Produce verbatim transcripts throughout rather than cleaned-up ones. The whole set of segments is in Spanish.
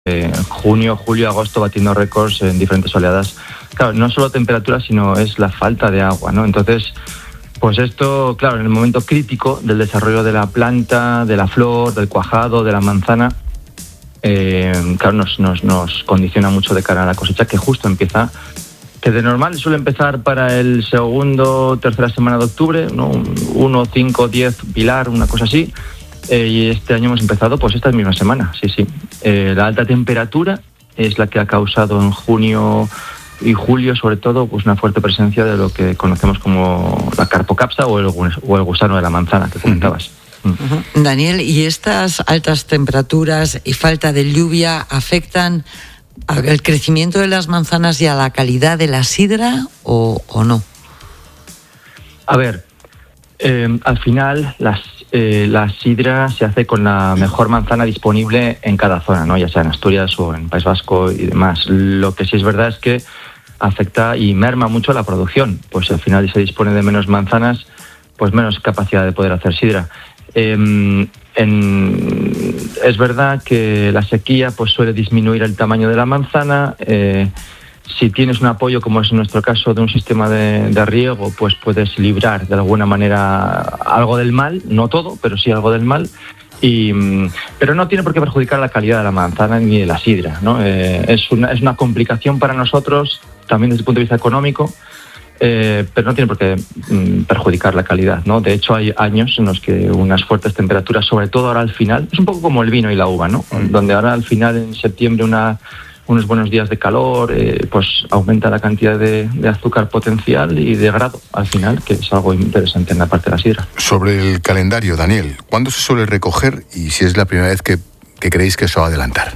eh, junio, julio, agosto batiendo récords en diferentes oleadas. Claro, no solo temperatura, sino es la falta de agua, ¿no? Entonces, pues esto, claro, en el momento crítico del desarrollo de la planta, de la flor, del cuajado, de la manzana, eh, claro, nos, nos, nos condiciona mucho de cara a la cosecha, que justo empieza, que de normal suele empezar para el segundo, tercera semana de octubre, ¿no? uno, cinco, diez, pilar, una cosa así. Eh, y este año hemos empezado pues esta misma semana, sí, sí. Eh, la alta temperatura es la que ha causado en junio y julio, sobre todo, pues una fuerte presencia de lo que conocemos como la carpocapsa o el, o el gusano de la manzana que comentabas. Uh-huh. Daniel, ¿y estas altas temperaturas y falta de lluvia afectan al crecimiento de las manzanas y a la calidad de la sidra o, o no? A ver, eh, al final las Eh, la sidra se hace con la mejor manzana disponible en cada zona, ¿no? Ya sea en Asturias o en País Vasco y demás. Lo que sí es verdad es que afecta y merma mucho la producción, pues al final se dispone de menos manzanas, pues menos capacidad de poder hacer sidra. Eh, en, es verdad que la sequía pues suele disminuir el tamaño de la manzana. Eh, Si tienes un apoyo, como es en nuestro caso, de un sistema de, de riego, pues puedes librar de alguna manera algo del mal, no todo, pero sí algo del mal. Y, pero no tiene por qué perjudicar la calidad de la manzana ni de la sidra, ¿no? Eh, es, una, es una complicación para nosotros, también desde el punto de vista económico, eh, pero no tiene por qué mm, perjudicar la calidad, ¿no? De hecho, hay años en los que unas fuertes temperaturas, sobre todo ahora al final, es un poco como el vino y la uva, ¿no? Mm. Donde ahora al final, en septiembre, una... unos buenos días de calor, eh, pues aumenta la cantidad de, de azúcar potencial y de grado al final, que es algo interesante en la parte de la sidra. Sobre el calendario, Daniel, ¿cuándo se suele recoger y si es la primera vez que, que creéis que eso va a adelantar?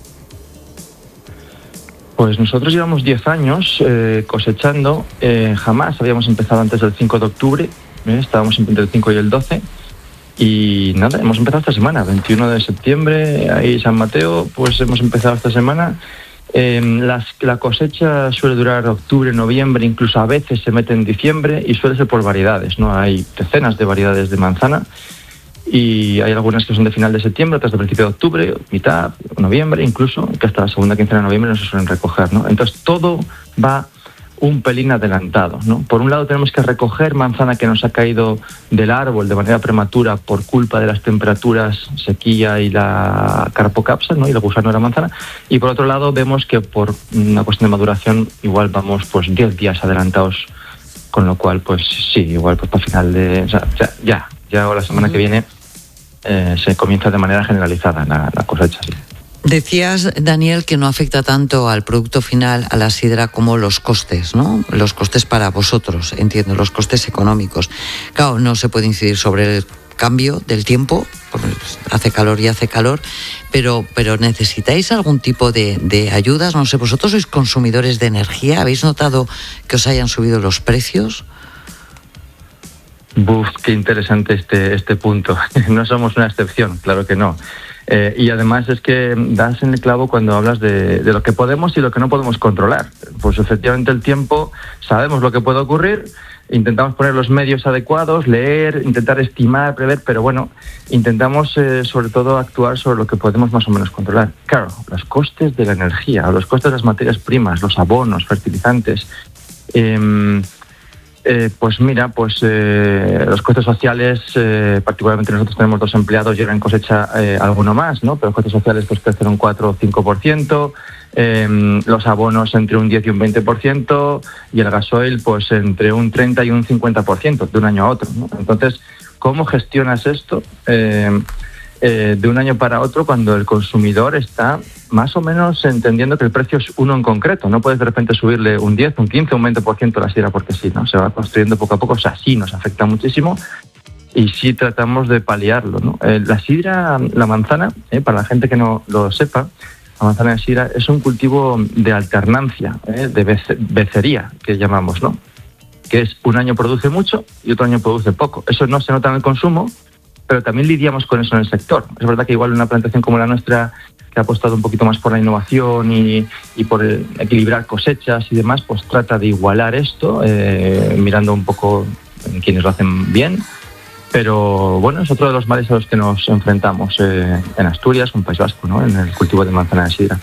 Pues nosotros llevamos diez años eh, cosechando, eh, jamás habíamos empezado antes del cinco de octubre, ¿eh? Estábamos entre el cinco y el doce. Y nada, hemos empezado esta semana, veintiuno de septiembre, ahí San Mateo, pues hemos empezado esta semana. Eh, las, la cosecha suele durar octubre, noviembre, incluso a veces se mete en diciembre y suele ser por variedades, ¿no? Hay decenas de variedades de manzana y hay algunas que son de final de septiembre, otras de principio de octubre, mitad, noviembre, incluso, que hasta la segunda quincena de noviembre no se suelen recoger, ¿no? Entonces todo va un pelín adelantado, ¿no? Por un lado tenemos que recoger manzana que nos ha caído del árbol de manera prematura por culpa de las temperaturas, sequía y la carpocapsa, ¿no? Y el gusano de la manzana. Y por otro lado vemos que por una cuestión de maduración igual vamos pues diez días adelantados, con lo cual pues sí, igual pues para final de... O sea, ya, ya la semana que viene eh, se comienza de manera generalizada la, la cosecha, sí. Decías, Daniel, que no afecta tanto al producto final, a la sidra, como los costes, ¿no? Los costes para vosotros, entiendo, los costes económicos. Claro, no se puede incidir sobre el cambio del tiempo, porque hace calor y hace calor, pero, pero ¿necesitáis algún tipo de, de ayudas? No sé, ¿vosotros sois consumidores de energía? ¿Habéis notado que os hayan subido los precios? Buf, qué interesante este, este punto. No somos una excepción, claro que no. Eh, y además es que das en el clavo cuando hablas de, de lo que podemos y lo que no podemos controlar. Pues efectivamente el tiempo, sabemos lo que puede ocurrir, intentamos poner los medios adecuados, leer, intentar estimar, prever, pero bueno, intentamos eh, sobre todo actuar sobre lo que podemos más o menos controlar. Claro, los costes de la energía, los costes de las materias primas, los abonos, fertilizantes... Eh, Eh, pues mira, pues eh, los costes sociales, eh, particularmente nosotros tenemos dos empleados y ahora en cosecha eh, alguno más, ¿no? Pero los costes sociales pues crecen un cuatro o cinco por ciento, eh, los abonos entre un diez y un veinte por ciento y el gasoil pues entre un treinta y un cincuenta por ciento de un año a otro, ¿no? Entonces, ¿cómo gestionas esto eh, eh, de un año para otro cuando el consumidor está más o menos entendiendo que el precio es uno en concreto? No puedes de repente subirle un diez, un quince, un veinte por ciento a la sidra porque sí, ¿no? Se va construyendo poco a poco, o sea, sí nos afecta muchísimo y sí tratamos de paliarlo, ¿no? Eh, la sidra, la manzana, eh, para la gente que no lo sepa, la manzana de sidra es un cultivo de alternancia, eh, de bece- becería, que llamamos, ¿no? Que es un año produce mucho y otro año produce poco. Eso no se nota en el consumo, pero también lidiamos con eso en el sector. Es verdad que igual una plantación como la nuestra, que ha apostado un poquito más por la innovación y, y por el, equilibrar cosechas y demás, pues trata de igualar esto, eh, mirando un poco en quienes lo hacen bien. Pero bueno, es otro de los males a los que nos enfrentamos eh, en Asturias, en País Vasco, ¿no? En el cultivo de manzana de sidra.